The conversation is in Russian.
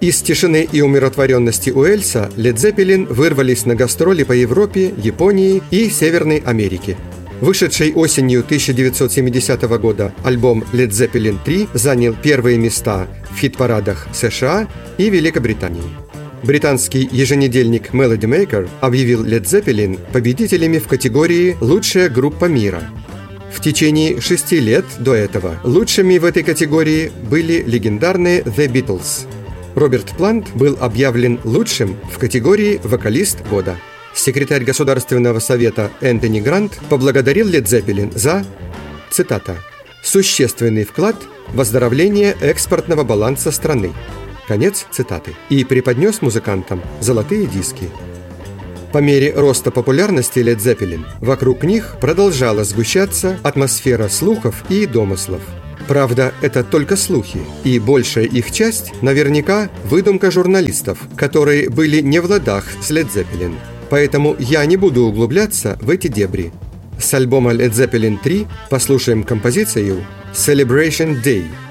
Из тишины и умиротворенности Уэльса Led Zeppelin вырвались на гастроли по Европе, Японии и Северной Америке. Вышедший осенью 1970 года альбом Led Zeppelin 3 занял первые места в хит-парадах США и Великобритании. Британский еженедельник Melody Maker объявил Led Zeppelin победителями в категории «Лучшая группа мира». В течение 6 лет до этого лучшими в этой категории были легендарные The Beatles. Роберт Плант был объявлен лучшим в категории «Вокалист года». Секретарь Государственного совета Энтони Грант поблагодарил Led Zeppelin за, цитата, «существенный вклад в оздоровление экспортного баланса страны». Конец цитаты. И преподнес музыкантам золотые диски. По мере роста популярности Led Zeppelin вокруг них продолжала сгущаться атмосфера слухов и домыслов. Правда, это только слухи, и большая их часть наверняка выдумка журналистов, которые были не в ладах с Led Zeppelin. Поэтому я не буду углубляться в эти дебри. С альбома Led Zeppelin 3 послушаем композицию «Celebration Day».